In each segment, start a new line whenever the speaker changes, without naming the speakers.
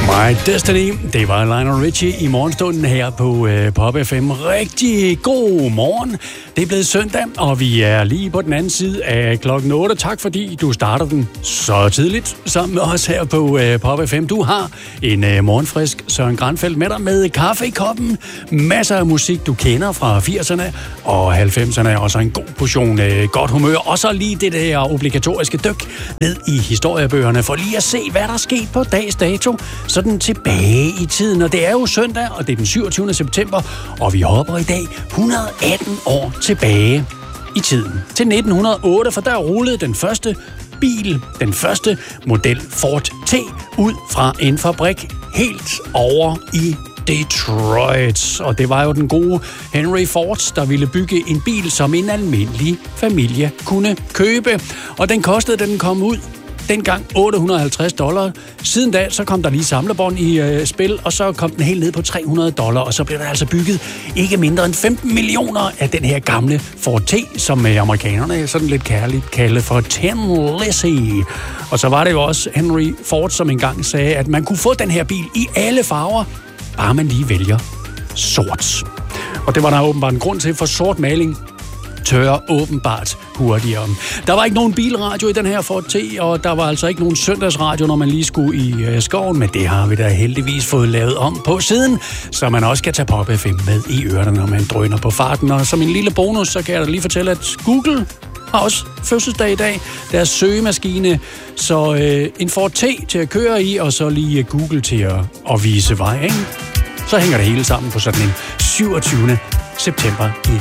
My Destiny, det var Lionel Richie i morgenstunden her på Pop FM. Rigtig god morgen. Det er blevet søndag, og vi er lige på den anden side af klokken 8. Tak fordi du starter den så tidligt sammen med os her på Pop FM. Du har en morgenfrisk Søren Granfeldt med dig med kaffe i koppen. Masser af musik, du kender fra 80'erne og 90'erne, og så en god portion godt humør. Og så lige det der obligatoriske dyk ned i historiebøgerne for lige at se, hvad der er sket på dags dato. Sådan tilbage i tiden, og det er jo søndag, og det er den 27. september, og vi hopper i dag 118 år tilbage i tiden. Til 1908, for der rullede den første bil, den første model Ford T, ud fra en fabrik helt over i Detroit. Og det var jo den gode Henry Ford, der ville bygge en bil, som en almindelig familie kunne købe. Og den kostede, da den kom ud, dengang $850. Siden da, så kom der lige samlebånd i spil, og så kom den helt ned på $300, og så blev der altså bygget ikke mindre end 15 millioner af den her gamle Ford T, som amerikanerne sådan lidt kærligt kalder for Tin Lizzie. Og så var det jo også Henry Ford, som engang sagde, at man kunne få den her bil i alle farver, bare man lige vælger sort. Og det var der åbenbart en grund til, for sort maling tørrer åbenbart hurtigere. Der var ikke nogen bilradio i den her Ford T, og der var altså ikke nogen søndagsradio, når man lige skulle i skoven, men det har vi da heldigvis fået lavet om på siden, så man også kan tage Pop FM med i ørerne, når man drøner på farten. Og som en lille bonus, så kan jeg da lige fortælle, at Google har også fødselsdag i dag, deres søgemaskine, så en Ford T til at køre i, og så lige Google til at vise vej, ikke? Så hænger det hele sammen på sådan en 27. september i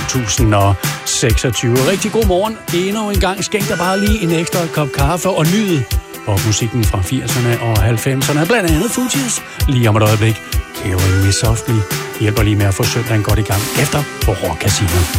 2026. Rigtig god morgen. Endnu en gang skænk dig bare lige en ekstra kop kaffe og nyd popmusikken fra 80'erne og 90'erne. Blandt andet Fugees. Lige om et øjeblik. Carry Me Softly hjælper lige med at få søndagen godt i gang efter på Rock Casino.